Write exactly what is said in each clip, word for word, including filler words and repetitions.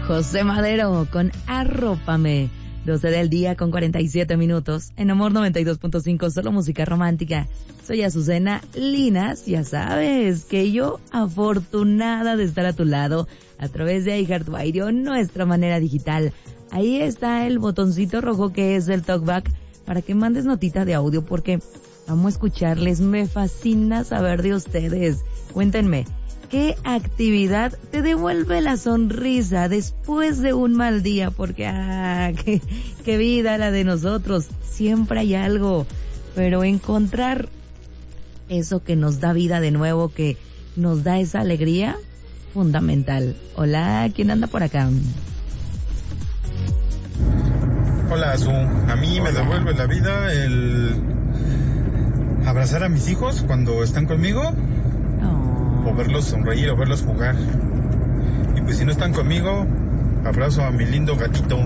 José Madero con Arrópame. doce del día con cuarenta y siete minutos. En Amor noventa y dos punto cinco, solo música romántica. Soy Azucena Linas. Ya sabes que yo, afortunada de estar a tu lado a través de iHeartRadio, nuestra manera digital. Ahí está el botoncito rojo que es el talkback para que mandes notita de audio, porque vamos a escucharles. Me fascina saber de ustedes. Cuéntenme, ¿qué actividad te devuelve la sonrisa después de un mal día? Porque, ah, qué, qué vida la de nosotros. Siempre hay algo, pero encontrar eso que nos da vida de nuevo, que nos da esa alegría, fundamental. Hola, ¿quién anda por acá? Hola, Azu. A mí me devuelve la vida el abrazar a mis hijos cuando están conmigo. O verlos sonreír, o verlos jugar. Y pues si no están conmigo, abrazo a mi lindo gatito.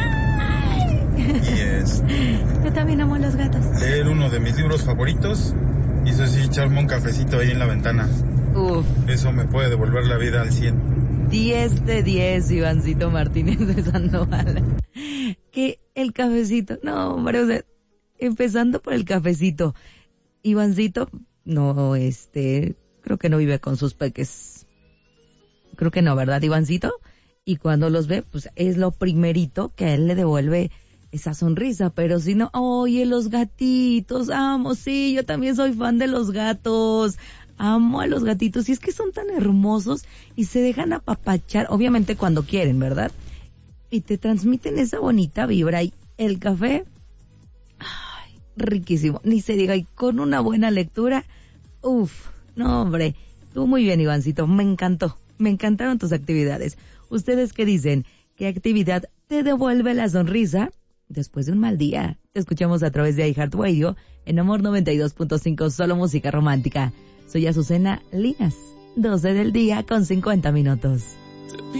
Y es... Yo también amo a los gatos. Leer uno de mis libros favoritos. Y eso sí, echarme un cafecito ahí en la ventana. Uf. Eso me puede devolver la vida al cien. diez de diez, Ivancito Martínez de Sandoval. Que el cafecito, no, hombre, o sea, empezando por el cafecito. Ivancito, no, este... creo que no vive con sus peques. Creo que no, ¿verdad, Ivancito? Y cuando los ve, pues es lo primerito que a él le devuelve esa sonrisa. Pero si no, oye, los gatitos, amo, sí, yo también soy fan de los gatos. Amo a los gatitos, y es que son tan hermosos y se dejan apapachar, obviamente cuando quieren, ¿verdad? Y te transmiten esa bonita vibra. Y el café, ay, riquísimo, ni se diga, y con una buena lectura, uff. No, hombre, tú muy bien, Ivancito, me encantó, me encantaron tus actividades. ¿Ustedes qué dicen? ¿Qué actividad te devuelve la sonrisa después de un mal día? Te escuchamos a través de iHeartRadio en Amor noventa y dos punto cinco, solo música romántica. Soy Azucena Linas, doce del día con cincuenta minutos.